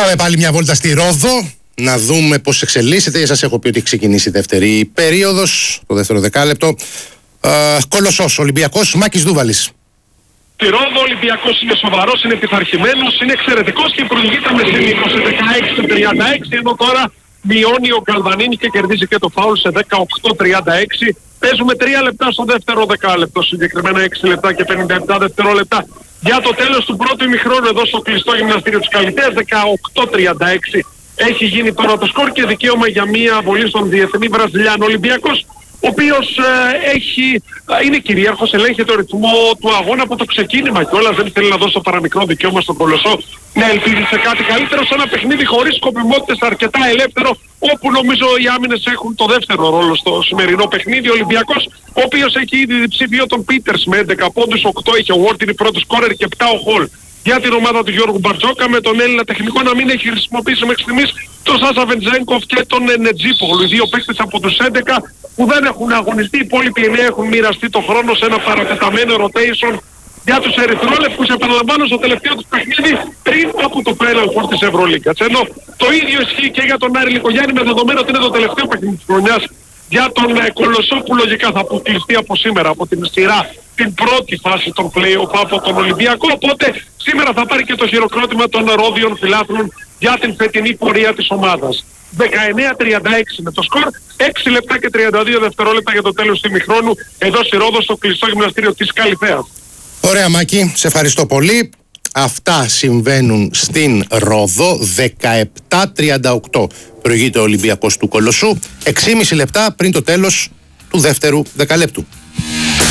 Πάμε πάλι μια βόλτα στη Ρόδο, να δούμε πώς εξελίσσεται. Σας έχω πει ότι έχει ξεκινήσει η δεύτερη περίοδος, το δεύτερο δεκάλεπτο. Κολοσσός, Ολυμπιακός, Μάκης Δούβαλης. Στη Ρόδο ο Ολυμπιακός είναι σοβαρός, είναι πειθαρχημένος, είναι εξαιρετικός και προηγείται με συνήθως σε 16-36, ενώ τώρα μειώνει ο Γκαλβανίνη και κερδίζει και το φάουλ σε 18-36. Παίζουμε 3 λεπτά στο δεύτερο δεκάλεπτο, συγκεκριμένα 6 λεπτά και 57 δευτερόλεπτα για το τέλος του πρώτου ημιχρόνου εδώ στο κλειστό γυμναστήριο της Καλυθέας. 18-36 έχει γίνει τώρα το σκορ και δικαίωμα για μία βολή στον διεθνή Βραζιλιάνο. Ολυμπιακός, ο οποίος είναι κυρίαρχος, ελέγχει το ρυθμό του αγώνα από το ξεκίνημα κιόλας, δεν θέλει να δώσει το παραμικρό δικαίωμα στον Κολοσσό να ελπίζει σε κάτι καλύτερο, σε ένα παιχνίδι χωρίς σκοπιμότητες, αρκετά ελεύθερο, όπου νομίζω οι άμυνες έχουν το δεύτερο ρόλο στο σημερινό παιχνίδι. Ο Ολυμπιακός, ο οποίος έχει ήδη διψήφιο τον Πίτερς με 11 πόντους, 8 είχε ο Βόρτινη πρώτος σκόρερ και 7 ο Χολ. Για την ομάδα του Γιώργου Μπαρτζόκα, με τον Έλληνα τεχνικό να μην έχει χρησιμοποιήσει μέχρι στιγμής τον Σάσα Βεντζένκοφ και τον Νετζίπογλου. Οι δύο παίκτες από τους 11 που δεν έχουν αγωνιστεί, οι υπόλοιποι 9 έχουν μοιραστεί το χρόνο σε ένα παρατεταμένο rotation για τους ερυθρόλευκους. Επαναλαμβάνω, στο τελευταίο τους παιχνίδι πριν από το Final Four της Ευρωλίγκας. Ενώ το ίδιο ισχύει και για τον Άρη Λικογιάννη, με δεδομένο ότι είναι το τελευταίο παιχνίδι της χρονιάς για τον Κολοσσό, που λογικά θα αποκλειστεί από σήμερα από την σειρά την πρώτη φάση των play-off από τον Ολυμπιακό. Οπότε σήμερα θα πάρει και το χειροκρότημα των Ρόδιων φιλάθλων για την φετινή πορεία της ομάδας. 19-36 με το σκορ, 6 λεπτά και 32 δευτερόλεπτα για το τέλος του ημιχρόνου εδώ στη Ρόδο, στο κλειστό γυμναστήριο της Καλυθέας. Ωραία Μάκη, σε ευχαριστώ πολύ. Αυτά συμβαίνουν στην Ρόδο. 17-38 προηγείται ο Ολυμπιακός του Κολοσσού, 6,5 λεπτά πριν το τέλος του δεύτερου δεκαλέπτου.